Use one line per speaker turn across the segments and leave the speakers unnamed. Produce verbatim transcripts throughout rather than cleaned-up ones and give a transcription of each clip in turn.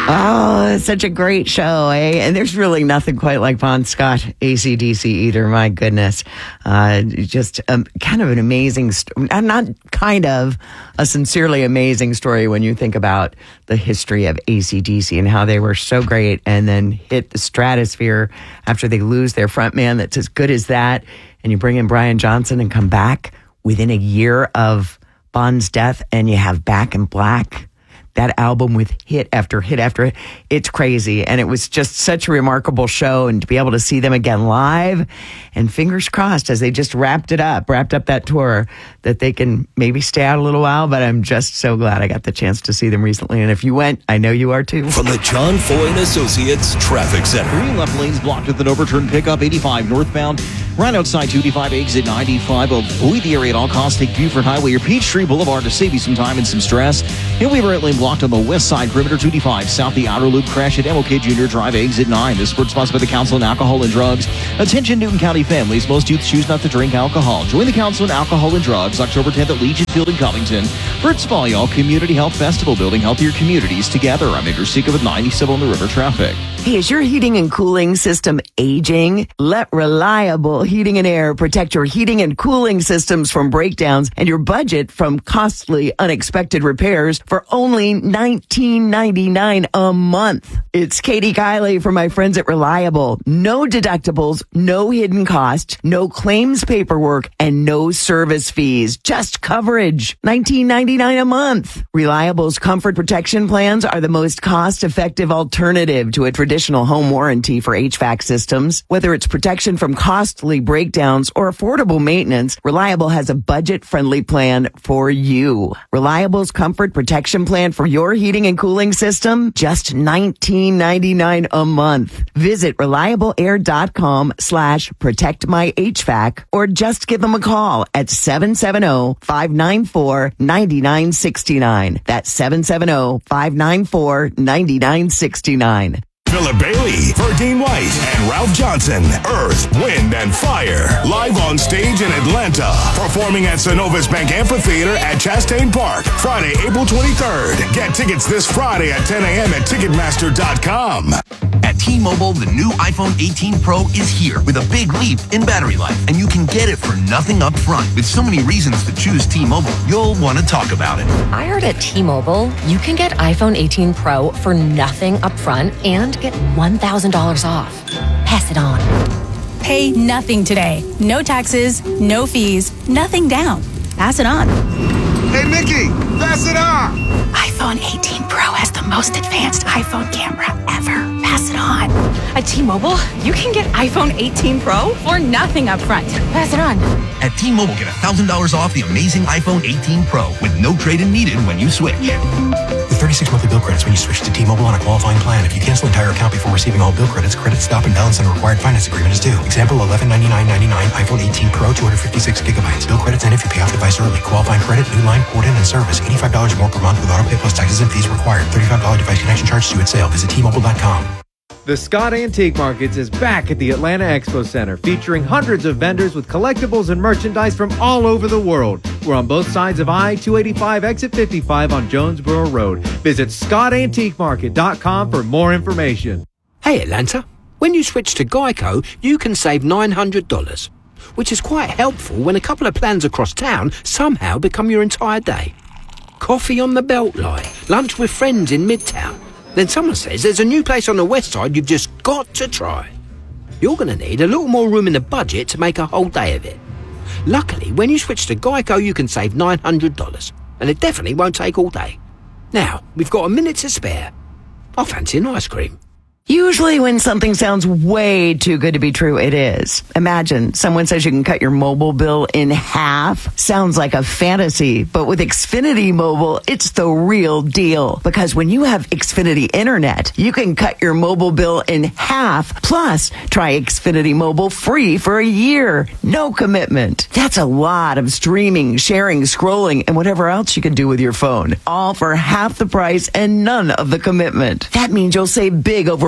Oh, it's such a great show, eh? And there's really nothing quite like Bon Scott, A C D C either. My goodness. Uh, just um, kind of an amazing, st- not kind of, a sincerely amazing story when you think about the history of A C D C and how they were so great and then hit the stratosphere after they lose their front man that's as good as that. And you bring in Brian Johnson and come back within a year of Bon's death and you have Back in Black. That album with hit after hit after hit, it's crazy. And it was just such a remarkable show. And to be able to see them again live, and fingers crossed as they just wrapped it up, wrapped up that tour, that they can maybe stay out a little while. But I'm just so glad I got the chance to see them recently. And if you went, I know you are too.
From the John Foy and Associates Traffic Center.
Three left lanes blocked with an overturned pickup, eighty-five northbound. Right outside two eighty-five, exit ninety-five. Avoid the area at all costs. Take Buford Highway or Peachtree Boulevard to save you some time and some stress. And we were lane blocked on the west side perimeter, two eighty-five south the outer loop. Crash at M L K Junior Drive, exit nine. This sport sponsored by the Council on Alcohol and Drugs. Attention Newton County families. Most youth choose not to drink alcohol. Join the Council on Alcohol and Drugs October tenth at Legion Field in Covington for its Fall Community Health Festival, building healthier communities together. I'm Andrew Sika with ninety-seven on the River Traffic.
Hey, is your heating and cooling system aging? Let Reliable Heating and Air protect your heating and cooling systems from breakdowns and your budget from costly, unexpected repairs for only nineteen ninety-nine a month. It's Katie Kiley from my friends at Reliable. No deductibles, no hidden costs, no claims paperwork, and no service fees. Just coverage. nineteen ninety-nine a month. Reliable's comfort protection plans are the most cost-effective alternative to a traditional Additional home warranty for H V A C systems. Whether it's protection from costly breakdowns or affordable maintenance, Reliable has a budget-friendly plan for you. Reliable's comfort protection plan for your heating and cooling system, just nineteen ninety-nine a month. Visit reliableair.com slash protect my HVAC or just give them a call at seven seven zero, five nine four, nine nine six nine. That's seven seven zero, five nine four, nine nine six nine.
Philip Bailey, Verdine White, and Ralph Johnson. Earth, Wind, and Fire. Live on stage in Atlanta. Performing at Synovus Bank Amphitheater at Chastain Park. Friday, April twenty-third. Get tickets this Friday at ten a.m. at Ticketmaster dot com.
At T-Mobile, the new iPhone eighteen Pro is here with a big leap in battery life. And you can get it for nothing up front. With so many reasons to choose T-Mobile, you'll want to talk about it.
I heard at T-Mobile, you can get iPhone eighteen Pro for nothing up front and get one thousand dollars off. Pass it on.
Pay nothing today. No taxes, no fees, nothing down. Pass it on.
Hey, Mickey, pass it on.
iPhone eighteen Pro has the most advanced iPhone camera ever. Pass it on.
At T-Mobile, you can get iPhone eighteen Pro for nothing up front. Pass it on.
At T-Mobile, get one thousand dollars off the amazing iPhone eighteen Pro with no trade-in needed when you switch.
With thirty-six monthly bill credits when you switch to T-Mobile on a qualifying plan. If you cancel entire account before receiving all bill credits, credit stop and balance on a required finance agreement is due. Example, eleven ninety-nine ninety-nine, iPhone eighteen Pro, two hundred fifty-six gigabytes. Bill credits end if you pay off device early. Qualifying credit, new line, port in, and service. eighty-five dollars more per month with auto pay plus taxes and fees required. thirty-five dollars device connection charge due at sale. Visit T Mobile dot com.
The Scott Antique Markets is back at the Atlanta Expo Center, featuring hundreds of vendors with collectibles and merchandise from all over the world. We're on both sides of I two eighty-five, exit fifty-five on Jonesboro Road. Visit scott antique market dot com for more information.
Hey Atlanta, when you switch to Geico, you can save nine hundred dollars, which is quite helpful when a couple of plans across town somehow become your entire day. Coffee on the Beltline, lunch with friends in Midtown. Then someone says there's a new place on the west side you've just got to try. You're going to need a little more room in the budget to make a whole day of it. Luckily, when you switch to Geico, you can save nine hundred dollars, and it definitely won't take all day. Now, we've got a minute to spare. I fancy an ice cream.
Usually when something sounds way too good to be true, it is. Imagine someone says you can cut your mobile bill in half. Sounds like a fantasy, but with Xfinity Mobile, it's the real deal. Because when you have Xfinity Internet, you can cut your mobile bill in half. Plus, try Xfinity Mobile free for a year. No commitment. That's a lot of streaming, sharing, scrolling, and whatever else you can do with your phone. All for half the price and none of the commitment. That means you'll save big over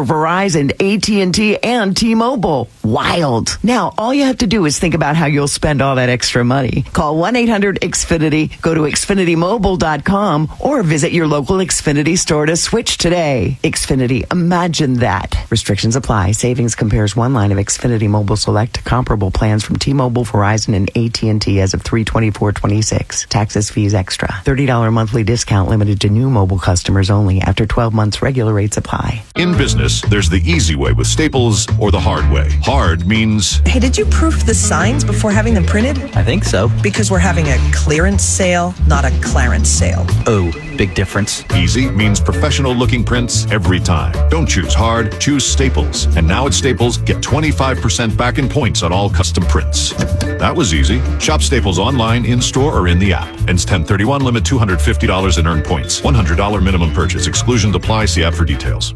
Verizon, A T and T, and T-Mobile. Wild. Now, all you have to do is think about how you'll spend all that extra money. Call one eight hundred X Finity, go to Xfinity Mobile dot com, or visit your local Xfinity store to switch today. Xfinity, imagine that. Restrictions apply. Savings compares one line of Xfinity Mobile Select to comparable plans from T-Mobile, Verizon, and A T and T as of three twenty-four twenty-six. Taxes, fees extra. thirty dollars monthly discount limited to new mobile customers only. After twelve months, regular rates apply.
In business, there's the easy way with Staples or the hard way. Hard means...
Hey, did you proof the signs before having them printed?
I think so.
Because we're having a clearance sale, not a clearance sale.
Oh, big difference.
Easy means professional-looking prints every time. Don't choose hard, choose Staples. And now at Staples, get twenty-five percent back in points on all custom prints. That was easy. Shop Staples online, in-store, or in the app. Ends ten thirty-one, limit two hundred fifty dollars in earned points. one hundred dollars minimum purchase. Exclusions apply. See app for details.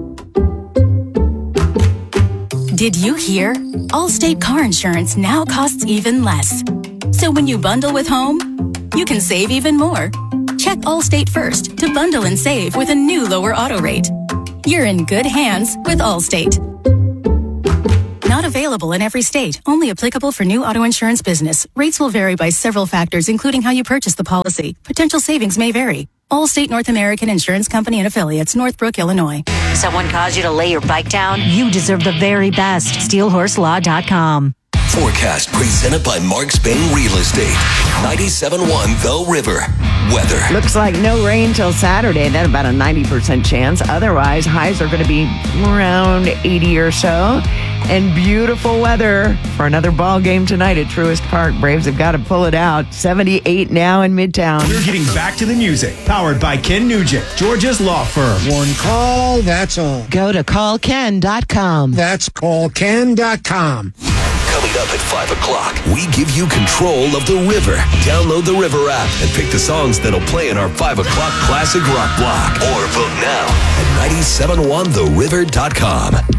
Did you hear? Allstate car insurance now costs even less. So when you bundle with home, you can save even more. Check Allstate first to bundle and save with a new lower auto rate. You're in good hands with Allstate. Not available in every state. Only applicable for new auto insurance business. Rates will vary by several factors, including how you purchase the policy. Potential savings may vary. Allstate North American Insurance Company and Affiliates, Northbrook, Illinois.
Someone caused you to lay your bike down? You deserve the very best. steel horse law dot com.
Forecast presented by Mark Spain Real Estate. ninety-seven point one The River. Weather.
Looks like no rain till Saturday. Then about a ninety percent chance. Otherwise, highs are going to be around eighty or so. And beautiful weather for another ball game tonight at Truist Park. Braves have got to pull it out. seventy-eight now in Midtown.
We're getting back to the music. Powered by Ken Nugent, Georgia's law firm.
One call, that's all.
Go to call ken dot com.
That's call ken dot com.
Coming up at five o'clock, we give you control of the river. Download the River app and pick the songs that'll play in our five o'clock classic rock block. Or vote now at nine seven one the river dot com.